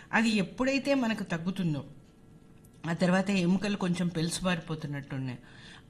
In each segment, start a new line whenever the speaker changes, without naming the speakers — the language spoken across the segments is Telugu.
అది ఎప్పుడైతే మనకు తగ్గుతుందో ఆ తర్వాత ఎముకలు కొంచెం పెలుసుబారిపోతున్నట్టున్నాయి.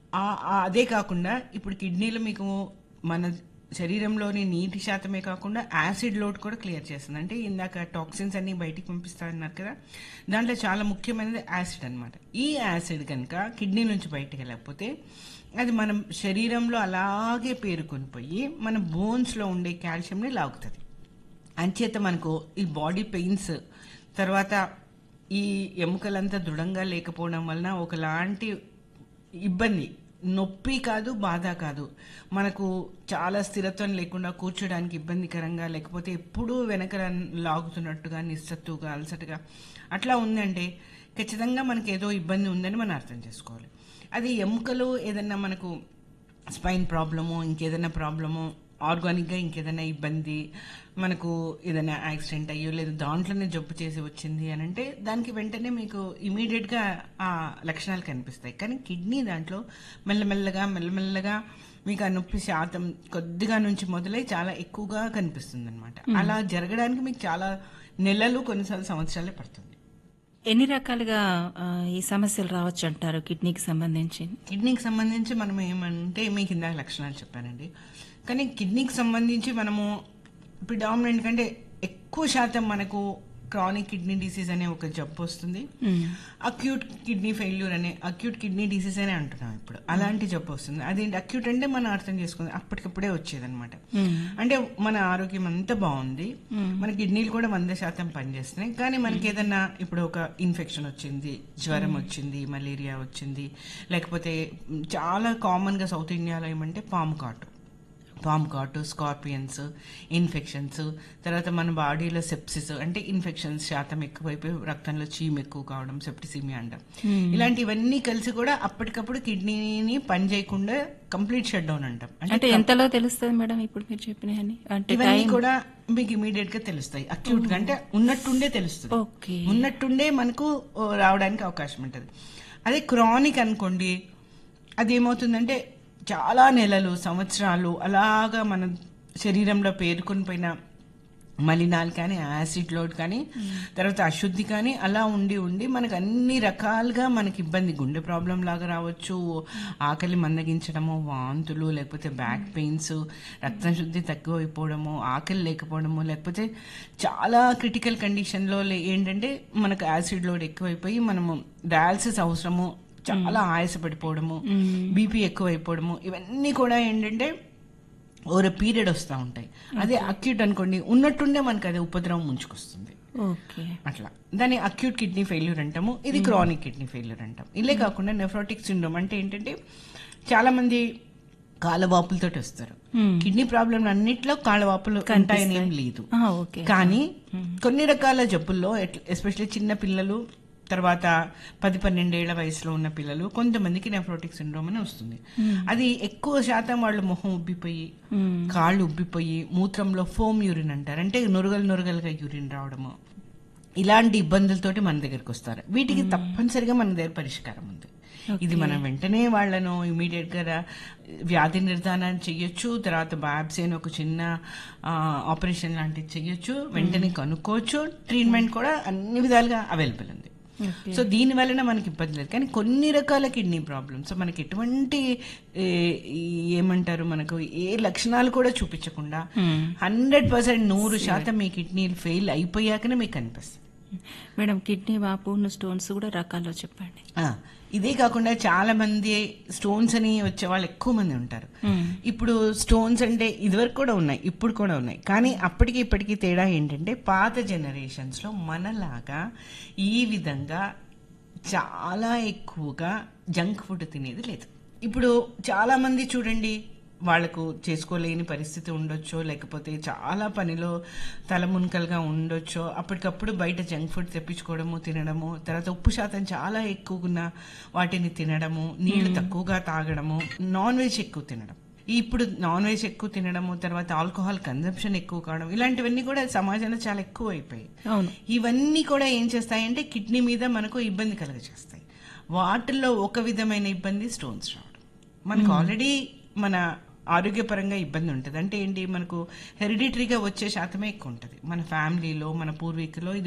అదే కాకుండా ఇప్పుడు కిడ్నీలు మీకు మన శరీరంలోని నీటి శాతమే కాకుండా యాసిడ్ లోడ్ కూడా క్లియర్ చేస్తుంది. అంటే ఇందాక టాక్సిన్స్ అన్ని బయటికి పంపిస్తారన్నారు కదా, దాంట్లో చాలా ముఖ్యమైనది యాసిడ్ అనమాట. ఈ యాసిడ్ కనుక కిడ్నీ నుంచి బయటికి వెళ్ళకపోతే అది మనం శరీరంలో అలాగే పేరుకొని పోయి మన బోన్స్లో ఉండే కాల్షియంని లాగుతుంది. అంచేత మనకు ఈ బాడీ పెయిన్స్, తర్వాత ఈ ఎముకలంతా దృఢంగా లేకపోవడం వలన ఒకలాంటి ఇబ్బంది, నొప్పి కాదు బాధ కాదు, మనకు చాలా స్థిరత్వం లేకుండా కూర్చోడానికి ఇబ్బందికరంగా, లేకపోతే ఎప్పుడూ వెనక లాగుతున్నట్టుగా, నిస్సత్తుగా, అలసటగా అట్లా ఉందంటే ఖచ్చితంగా మనకి ఏదో ఇబ్బంది ఉందని మనం అర్థం చేసుకోవాలి. అది ఎముకలు ఏదన్నా మనకు స్పైన్ ప్రాబ్లము, ఇంకేదైనా ప్రాబ్లము, ఆర్గానిక్గా ఇంకేదైనా ఇబ్బంది, మనకు ఏదైనా యాక్సిడెంట్ అయ్యో లేదా దాంట్లోనే జబ్బు చేసి వచ్చింది అని అంటే దానికి వెంటనే మీకు ఇమీడియట్గా ఆ లక్షణాలు కనిపిస్తాయి. కానీ కిడ్నీ దాంట్లో మెల్లమెల్లగా మీకు ఆ నొప్పి శాతం కొద్దిగా నుంచి మొదలై చాలా ఎక్కువగా కనిపిస్తుంది అనమాట. అలా జరగడానికి మీకు చాలా నెలలు, కొన్నిసార్లు సంవత్సరాలే పడుతుంది.
ఎన్ని రకాలుగా ఈ సమస్యలు రావచ్చు అంటారు కిడ్నీకి సంబంధించి?
కిడ్నీకి సంబంధించి మనం ఏమంటే మీకు ఇందాక లక్షణాలు చెప్పానండి. కానీ కిడ్నీకి సంబంధించి మనము ప్రిడామినెంట్ కంటే ఎక్కువ శాతం మనకు క్రానిక్ కిడ్నీ డిసీజ్ అనే ఒక జబ్బు వస్తుంది. అక్యూట్ కిడ్నీ ఫెయిల్యూర్ అనే అక్యూట్ కిడ్నీ డిసీజ్ అనే అంటున్నాం ఇప్పుడు. అలాంటి జబ్బు వస్తుంది. అదేంటి అక్యూట్ అంటే మనం అర్థం చేసుకుంది అప్పటికప్పుడే వచ్చేదన్నమాట. అంటే మన ఆరోగ్యం అంతా బాగుంది, మన కిడ్నీలు కూడా 100% పనిచేస్తున్నాయి. కానీ మనకి ఏదన్నా ఇప్పుడు ఒక ఇన్ఫెక్షన్ వచ్చింది, జ్వరం వచ్చింది, మలేరియా వచ్చింది, లేకపోతే చాలా కామన్ గా సౌత్ ఇండియాలో ఏమంటే పాము కాటు, స్కార్పియన్స్, ఇన్ఫెక్షన్స్, తర్వాత మన బాడీలో సెప్సిస్ అంటే ఇన్ఫెక్షన్స్ శాతం ఎక్కువైపోయి రక్తంలో చీమ్ ఎక్కువ కావడం, సెప్టిసిమియా అంటాం. ఇలాంటివన్నీ కలిసి కూడా అప్పటికప్పుడు కిడ్నీని పని చేయకుండా కంప్లీట్ షట్ డౌన్ అంటాం.
అంటే ఎంతలో తెలుస్తుంది మేడం ఇప్పుడు మీరు చెప్పిన
ఇవన్నీ కూడా మీకు ఇమీడియట్ గా తెలుస్తాయి. అక్యూట్ గా అంటే ఉన్నట్టుండే తెలుస్తుంది, ఉన్నట్టుండే మనకు రావడానికి అవకాశం ఉంటుంది. అదే క్రానిక్ అనుకోండి, అది ఏమవుతుందంటే చాలా నెలలు, సంవత్సరాలు అలాగా మన శరీరంలో పేరుకొని పోయిన మలినాలు కానీ, యాసిడ్ లోడ్ కానీ, తర్వాత అశుద్ధి కానీ అలా ఉండి మనకు అన్ని రకాలుగా మనకి ఇబ్బంది, గుండె ప్రాబ్లం లాగా రావచ్చు, ఆకలి మందగించడము, వాంతులు, లేకపోతే బ్యాక్ పెయిన్స్, రక్తం శుద్ధి తక్కువైపోవడము, ఆకలి లేకపోవడము, లేకపోతే చాలా క్రిటికల్ కండిషన్లో ఏంటంటే మనకు యాసిడ్ లోడ్ ఎక్కువైపోయి మనము డయాలసిస్ అవసరము, చాలా ఆయాసపడిపోవడము, బీపీ ఎక్కువైపోవడము, ఇవన్నీ కూడా ఏంటంటే ఓవర్ పీరియడ్ వస్తూ ఉంటాయి. అదే అక్యూట్ అనుకోండి, ఉన్నట్టుండే మనకు అది ఉపద్రవం ముంచుకొస్తుంది. అట్లా దాన్ని అక్యూట్ కిడ్నీ ఫెయిల్యూర్ అంటాము. ఇది క్రానిక్ కిడ్నీ ఫెయిల్యూర్ అంటాం. ఇలే కాకుండా నెఫ్రోటిక్ సిండ్రోమ్ అంటే ఏంటంటే చాలా మంది కాళ్ళవాపులతో వస్తారు. కిడ్నీ ప్రాబ్లం అన్నిట్లో కాళ్ళవాపులు ఉంటాయని ఏం లేదు. కానీ కొన్ని రకాల జబ్బుల్లో ఎస్పెషల్లీ చిన్న పిల్లలు, తర్వాత 10-12 ఏళ్ల వయసులో ఉన్న పిల్లలు, కొంతమందికి నెఫ్రోటిక్ సిండ్రోమ్ అని వస్తుంది. అది ఎక్కువ శాతం వాళ్ళు మొహం ఉబ్బిపోయి, కాళ్ళు ఉబ్బిపోయి, మూత్రంలో ఫోమ్ యూరిన్ అంటారు, అంటే నురగలుగా యూరిన్ రావడము, ఇలాంటి ఇబ్బందులతోటి మన దగ్గరికి వస్తారు. వీటికి తప్పనిసరిగా మన దగ్గర పరిష్కారం ఉంది. ఇది మనం వెంటనే వాళ్లను ఇమీడియట్ గా వ్యాధి నిర్ధారణ చెయ్యొచ్చు, తర్వాత బయాప్సీ అని ఒక చిన్న ఆపరేషన్ లాంటిది చెయ్యొచ్చు, వెంటనే కనుక్కోవచ్చు, ట్రీట్మెంట్ కూడా అన్ని విధాలుగా అవైలబుల్ ఉంది. సో దీని వలన మనకి ఇబ్బంది లేదు. కానీ కొన్ని రకాల కిడ్నీ ప్రాబ్లమ్స్ మనకి ఎటువంటి ఏమంటారు, మనకు ఏ లక్షణాలు కూడా చూపించకుండా 100% 100% మీ కిడ్నీలు ఫెయిల్ అయిపోయాకనే మీకు కనిపిస్తుంది.
మేడం, కిడ్నీ వాపు, స్టోన్స్ కూడా రకాల్లో చెప్పండి.
ఇదే కాకుండా చాలా మంది స్టోన్స్ అని వచ్చే వాళ్ళు ఎక్కువ మంది ఉంటారు. ఇప్పుడు స్టోన్స్ అంటే ఇదివరకు కూడా ఉన్నాయి, ఇప్పుడు కూడా ఉన్నాయి. కానీ అప్పటికి ఇప్పటికీ తేడా ఏంటంటే పాత జనరేషన్స్ లో మనలాగా ఈ విధంగా చాలా ఎక్కువగా జంక్ ఫుడ్ తినేది లేదు. ఇప్పుడు చాలా మంది చూడండి, వాళ్లకు చేసుకోలేని పరిస్థితి ఉండొచ్చో, లేకపోతే చాలా పనిలో తలమునకలుగా ఉండొచ్చో, అప్పటికప్పుడు బయట జంక్ ఫుడ్ తెప్పించుకోవడము, తినడము, తర్వాత ఉప్పు శాతం చాలా ఎక్కువగా వాటిని తినడము, నీళ్లు తక్కువగా తాగడము, నాన్ వెజ్ ఎక్కువ తినడం, ఇప్పుడు నాన్ వెజ్ ఎక్కువ తినడము, తర్వాత ఆల్కహాల్ కన్సంప్షన్ ఎక్కువ కావడం, ఇలాంటివన్నీ కూడా సమాజంలో చాలా ఎక్కువ అయిపోయాయి. ఇవన్నీ కూడా ఏం చేస్తాయంటే కిడ్నీ మీద మనకు ఇబ్బంది కలుగజేస్తాయి. వాటిల్లో ఒక విధమైన ఇబ్బంది స్టోన్స్ రావడం. మనకు ఆల్రెడీ మన ఆరోగ్యపరంగా ఇబ్బంది ఉంటుంది. అంటే ఏంటి, మనకు హెరిడిటరీగా వచ్చే శాతమే ఎక్కువ ఉంటుంది. మన ఫ్యామిలీలో, మన పూర్వీకులో ఇది